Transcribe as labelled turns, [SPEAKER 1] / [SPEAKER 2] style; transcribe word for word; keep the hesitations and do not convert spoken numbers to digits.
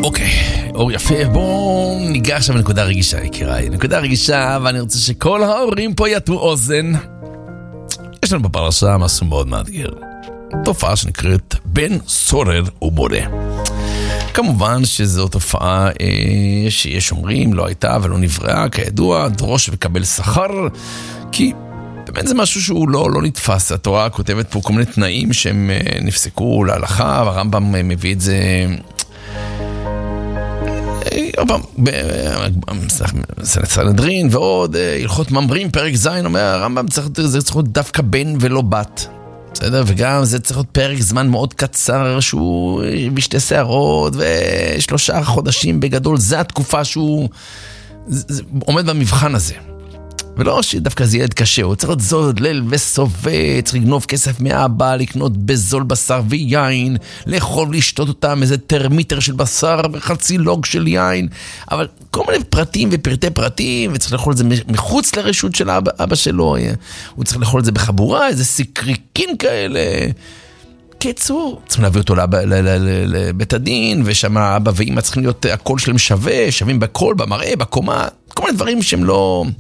[SPEAKER 1] אוקיי, אור יפה, בואו ניגע עכשיו לנקודה רגישה, יקיריי. נקודה רגישה, ואני רוצה שכל ההורים פה יטו אוזן. יש לנו בפרשה משהו מאוד מאתגר. תופעה שנקראת בן סורר ומורה. כמובן שזו תופעה אה, שיש אומרים, לא הייתה ולא נבראה, כידוע, דרוש וקבל שכר, כי באמת זה משהו שהוא לא, לא נתפס. התורה כותבת פה כל מיני תנאים שהם אה, נפסקו להלכה, והרמב"ם אה, מביא את זה... סנהדרין ועוד הלכות ממרים פרק זין, אומר הרמב"ם צריך להיות דווקא בן ולא בת, בסדר? וגם זה צריך להיות פרק זמן מאוד קצר שהוא בשתי שערות ושלושה חודשים בגדול, זה התקופה שהוא עומד במבחן הזה. ולא שדווקא זה ילד קשה, הוא צריך להיות זול, ליל וסובא, צריך לגנוב כסף מהאבא, לקנות בזול בשר ויין, לאכול ולשתות אותם, איזה טרמיטר של בשר וחצי לוג של יין, אבל כל מיני פרטים ופרטי פרטים, וצריך לאכול את זה מחוץ לרשות של אבא, אבא שלו, הוא צריך לאכול את זה בחבורה, איזה סיקריקים כאלה. קיצור, צריכים להביא אותו לבית הדין, ושם אבא ואמא צריכים להיות, הקול שלהם שווה, שווים בקול, במראה, בקומה, כל מיני דברים שהם לא...